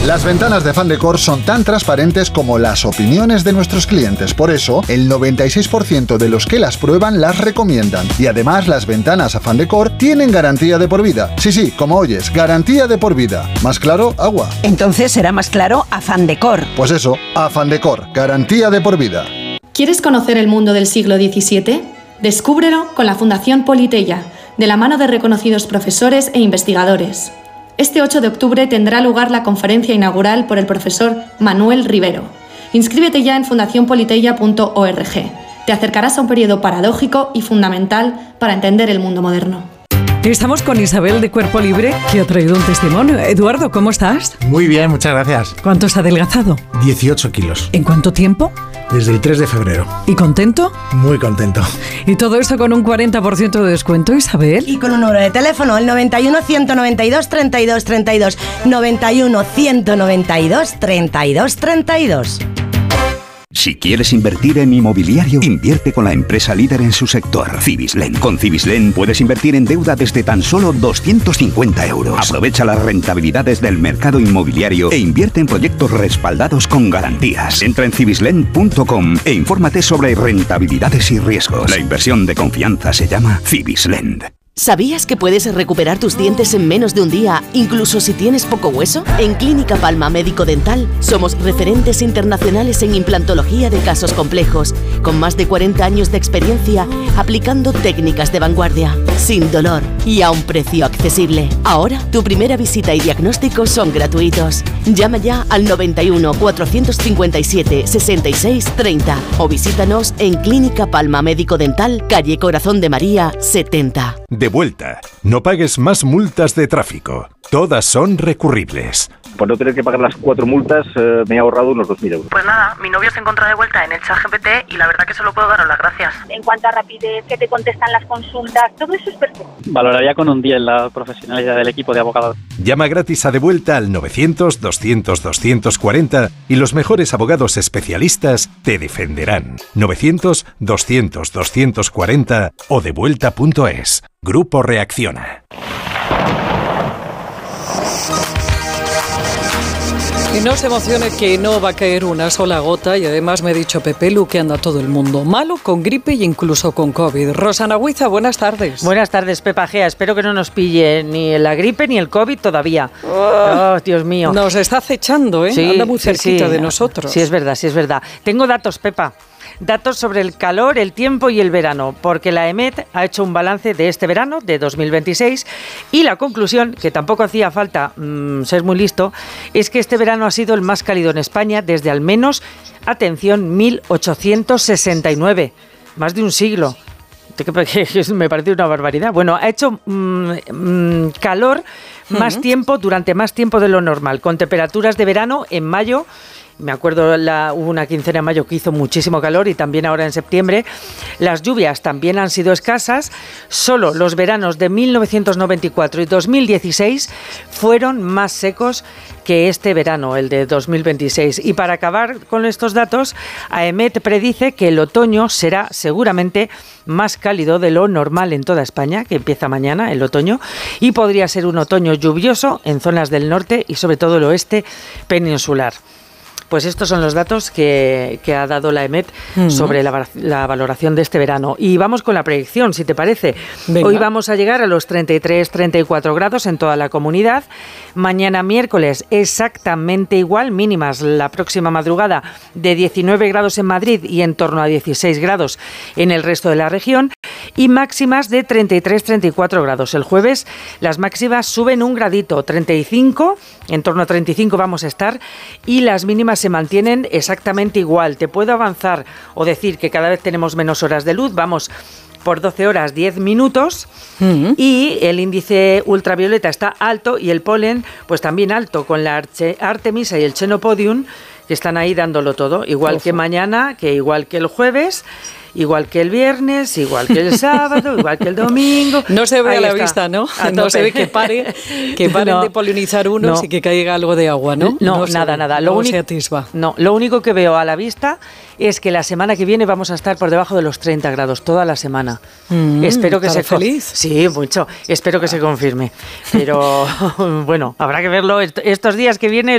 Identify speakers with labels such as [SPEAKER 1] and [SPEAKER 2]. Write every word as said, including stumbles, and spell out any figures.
[SPEAKER 1] Las ventanas de Afan Decor son tan transparentes como las opiniones de nuestros clientes. Por eso, el noventa y seis por ciento de los que las prueban las recomiendan. Y además, las ventanas Afan Decor tienen garantía de por vida. Sí, sí, como oyes, garantía de por vida. ¿Más claro? Agua.
[SPEAKER 2] Entonces será más claro Afan Decor.
[SPEAKER 1] Pues eso, Afan Decor, garantía de por vida.
[SPEAKER 3] ¿Quieres conocer el mundo del siglo diecisiete? Descúbrelo con la Fundación Politeia, de la mano de reconocidos profesores e investigadores. Este ocho de octubre tendrá lugar la conferencia inaugural por el profesor Manuel Rivero. Inscríbete ya en fundación politeia punto org. Te acercarás a un periodo paradójico y fundamental para entender el mundo moderno.
[SPEAKER 4] Estamos con Isabel de Cuerpo Libre, que ha traído un testimonio. Eduardo, ¿cómo estás?
[SPEAKER 5] Muy bien, muchas gracias.
[SPEAKER 4] ¿Cuánto has adelgazado?
[SPEAKER 5] dieciocho kilos.
[SPEAKER 4] ¿En cuánto tiempo?
[SPEAKER 5] Desde el tres de febrero.
[SPEAKER 4] ¿Y contento?
[SPEAKER 5] Muy contento.
[SPEAKER 4] Y todo esto con un cuarenta por ciento de descuento, Isabel.
[SPEAKER 6] Y con un número de teléfono, el noventa y uno, ciento noventa y dos, treinta y dos, treinta y dos. noventa y uno, ciento noventa y dos, treinta y dos, treinta y dos.
[SPEAKER 7] Si quieres invertir en inmobiliario, invierte con la empresa líder en su sector, Cibislen. Con Cibislen puedes invertir en deuda desde tan solo doscientos cincuenta euros. Aprovecha las rentabilidades del mercado inmobiliario e invierte en proyectos respaldados con garantías. Entra en cibislen punto com e infórmate sobre rentabilidades y riesgos. La inversión de confianza se llama Cibislen.
[SPEAKER 8] ¿Sabías que puedes recuperar tus dientes en menos de un día, incluso si tienes poco hueso? En Clínica Palma Médico Dental somos referentes internacionales en implantología de casos complejos, con más de cuarenta años de experiencia aplicando técnicas de vanguardia, sin dolor y a un precio accesible. Ahora, tu primera visita y diagnóstico son gratuitos. Llama ya al noventa y uno, cuatrocientos cincuenta y siete, sesenta y seis, treinta o visítanos en Clínica Palma Médico Dental, calle Corazón de María, setenta.
[SPEAKER 9] De vuelta. No pagues más multas de tráfico. Todas son recurribles.
[SPEAKER 10] Por no tener que pagar las cuatro multas, eh, me he ahorrado unos dos mil euros.
[SPEAKER 11] Pues nada, mi novio se encuentra de vuelta en el ChatGPT y la verdad que solo puedo daros las gracias.
[SPEAKER 12] En cuanto a rapidez, que te contestan las consultas, todo eso es perfecto.
[SPEAKER 13] Valoraría con un diez la profesionalidad del equipo de abogados.
[SPEAKER 9] Llama gratis a De Vuelta al novecientos, doscientos, doscientos cuarenta y los mejores abogados especialistas te defenderán. novecientos, doscientos, doscientos cuarenta o devuelta punto es. Grupo Reacciona.
[SPEAKER 4] Y no se emocione que no va a caer una sola gota y además me ha dicho Pepe Lu que anda todo el mundo malo, con gripe e incluso con COVID. Rosana Huiza, buenas tardes.
[SPEAKER 14] Buenas tardes, Pepa Gea. Espero que no nos pille ni la gripe ni el COVID todavía. Oh, oh Dios mío.
[SPEAKER 4] Nos está acechando, ¿eh?
[SPEAKER 14] Sí,
[SPEAKER 4] anda muy cerquita
[SPEAKER 14] sí,
[SPEAKER 4] de nosotros.
[SPEAKER 14] Sí, es verdad, sí es verdad. Tengo datos, Pepa. Datos sobre el calor, el tiempo y el verano, porque la EMET ha hecho un balance de este verano, de dos mil veintiséis, y la conclusión, que tampoco hacía falta mmm, ser muy listo, es que este verano ha sido el más cálido en España desde al menos, atención, mil ochocientos sesenta y nueve, más de un siglo. Me parece una barbaridad. Bueno, ha hecho mmm, mmm, calor más uh-huh. tiempo, durante más tiempo de lo normal, con temperaturas de verano en mayo. Me acuerdo, la, hubo una quincena de mayo que hizo muchísimo calor y también ahora en septiembre. Las lluvias también han sido escasas. Solo los veranos de mil novecientos noventa y cuatro y dos mil dieciséis fueron más secos que este verano, el de dos mil veintiséis. Y para acabar con estos datos, AEMET predice que el otoño será seguramente más cálido de lo normal en toda España, que empieza mañana el otoño, y podría ser un otoño lluvioso en zonas del norte y sobre todo el oeste peninsular. Pues estos son los datos que, que ha dado la EMET uh-huh. sobre la, la valoración de este verano. Y vamos con la predicción, si te parece. Venga. Hoy vamos a llegar a los treinta y tres, treinta y cuatro grados en toda la comunidad. Mañana miércoles exactamente igual, mínimas la próxima madrugada de diecinueve grados en Madrid y en torno a dieciséis grados en el resto de la región. Y máximas de treinta y tres, treinta y cuatro grados. El jueves las máximas suben un gradito, treinta y cinco, en torno a treinta y cinco vamos a estar, y las mínimas se mantienen exactamente igual. Te puedo avanzar o decir que cada vez tenemos menos horas de luz, vamos por doce horas, diez minutos, uh-huh. y el índice ultravioleta está alto y el polen pues también alto, con la Arche, Artemisa y el Chenopodium que están ahí dándolo todo, igual Ojo. que mañana, que igual que el jueves, igual que el viernes, igual que el sábado, igual que el domingo.
[SPEAKER 4] No se ve
[SPEAKER 14] Ahí
[SPEAKER 4] a la
[SPEAKER 14] está.
[SPEAKER 4] vista, ¿no? No se ve que pare, que paren no, de polinizar unos no. y que caiga algo de agua, ¿no?
[SPEAKER 14] No,
[SPEAKER 4] no
[SPEAKER 14] nada,
[SPEAKER 4] ve,
[SPEAKER 14] nada.
[SPEAKER 4] No
[SPEAKER 14] lo único,
[SPEAKER 4] se atisba.
[SPEAKER 14] No, lo único que veo a la vista es que la semana que viene vamos a estar por debajo de los treinta grados, toda la semana. Mm, Espero que se
[SPEAKER 4] feliz.
[SPEAKER 14] Sí, mucho. Espero que se confirme. Pero bueno, habrá que verlo estos días que viene.